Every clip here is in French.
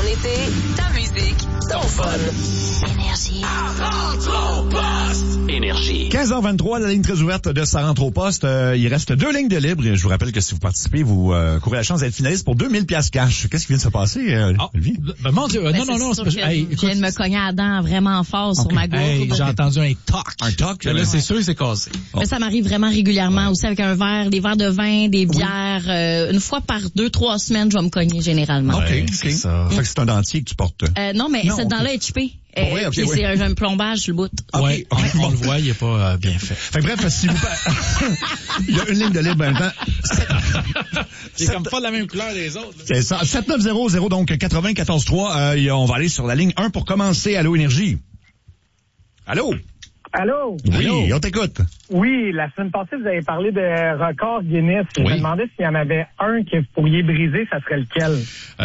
Ton été, ta musique, ton fun. Énergie. Énergie. 15h23, la ligne très ouverte de Ça rentre au poste. Il reste 2 lignes de libre. Je vous rappelle que si vous participez, vous courez la chance d'être finaliste pour 2000 $. Qu'est-ce qui vient de se passer, Olivier? Mon Dieu, non. Je viens de me cogner à la dent vraiment fort sur ma gourde. J'ai entendu un toc. Un toc? Là, c'est sûr, c'est cassé. Mais ça m'arrive vraiment régulièrement aussi avec des verres de vin, des bières. Une fois par 2-3 semaines, je vais me cogner généralement. OK. C'est ça. Fait que c'est un dentier que tu portes. Non, mais cette dent-là est chippée. Ouais, Puis j'ai un plombage sur le bout. Ouais, on le voit, il est pas bien fait. Fait que bref, si vous... Il y a une ligne de libre en même temps. C'est comme pas de la même couleur des autres. C'est ça. 7900, donc 94.3. On va aller sur la ligne 1 pour commencer. Allô, Énergie. Allô? Allô? Oui, on t'écoute. Oui, la semaine passée, vous avez parlé de record Guinness. Je Oui. me demandais s'il y en avait un que vous pourriez briser, ça serait lequel?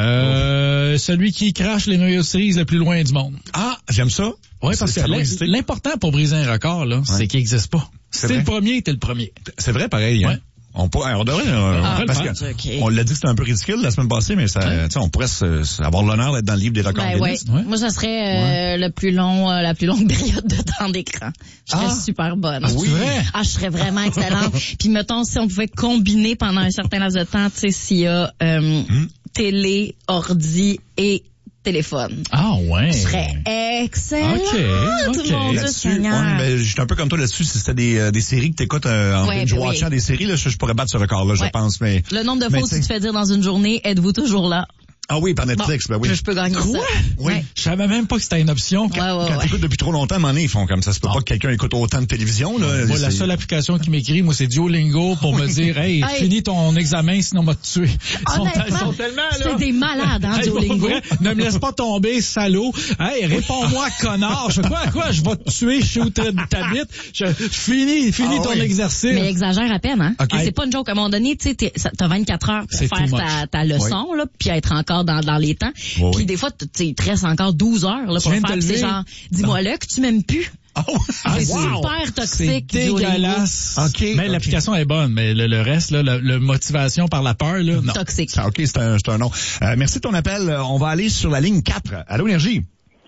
Celui qui crache les New York Series le plus loin du monde. Ah, j'aime ça. Oui, parce Ça doit exister. que l'important pour briser un record, là, c'est qu'il n'existe pas. C'est Si t'es vrai. le premier, t'es le premier. C'est vrai, pareil. Hein? Ouais. On devrait, parce que OK. on l'a dit que c'était un peu ridicule la semaine passée, mais ça, tu sais, on pourrait avoir l'honneur d'être dans le livre des records Guinness. Ouais. Moi, ça serait la plus longue période de temps d'écran. Je serais super bonne. Oui. C'est vrai? Je serais vraiment excellente. Puis mettons, si on pouvait combiner pendant un certain laps de temps, tu sais, s'il y a télé, ordi et téléphone. Ah ouais. Je serais excellent. OK. Mon Dieu Là-dessus, Seigneur. mais j'étais un peu comme toi là-dessus. Si c'était des séries que t'écoutes en Ouais, binge watchant oui. des séries, là, je pourrais battre ce record-là, je Ouais. pense. Mais Le nombre de mais fois où tu tu te sais- fais dire dans une journée, êtes-vous toujours là? Ah oui, par Netflix, ben oui. Je peux gagner ça. Oui. Ouais. Je savais même pas que c'était une option. Quand t'écoutes depuis trop longtemps, à un moment donné, ils font comme ça. Se peut pas que quelqu'un écoute autant de télévision, là. Moi, la C'est- seule application qui m'écrit, moi, c'est Duolingo pour me dire, hey, finis ton examen, sinon on va te tuer. Ils sont tellement, là. C'est des malades, hein, Hey, Duolingo. pour vrai, ne me laisse pas tomber, salaud. Hey, réponds-moi, connard. Je fais quoi? Je vais te tuer, je sais où t'habites. Finis ton exercice. Mais exagère à peine, hein? OK. C'est pas une joke. À un moment donné, tu sais, t'as 24 heures pour C'est faire too much. ta leçon, là, puis être encore dans les temps. Oui, Puis oui. des fois, il te reste encore 12 heures, là, pour le viens de faire. te Puis c'est lever. genre, dis-moi-le que tu m'aimes plus. C'est super C'est toxique. dégueulasse. OK. Mais l'application est bonne, mais le reste, là, le motivation par la peur, là, non. Duolingo. Toxique. Ah, OK, c'est un nom. Merci de ton appel. On va aller sur la ligne 4. Allô, Énergie.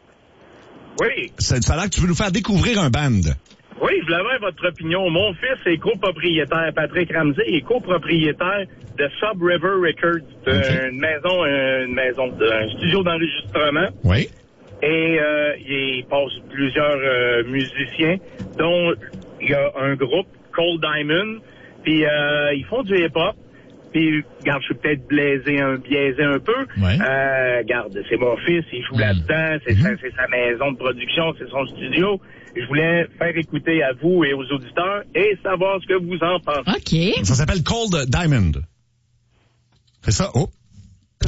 Oui. Ça a l'air que tu veux nous faire découvrir un band. Oui, je voulais avoir votre opinion. Mon fils est copropriétaire, Patrick Ramsey, est copropriétaire de Sub River Records, une maison, un studio d'enregistrement. Oui. Et il passe plusieurs musiciens, dont il y a un groupe, Cold Diamond, puis ils font du hip-hop. Puis, regarde, je suis peut-être biaisé un peu. Ouais. Regarde, c'est mon fils, il joue là-dedans, c'est sa maison de production, c'est son studio. Je voulais faire écouter à vous et aux auditeurs et savoir ce que vous en pensez. OK. Ça s'appelle Cold Diamond. C'est ça? Oh.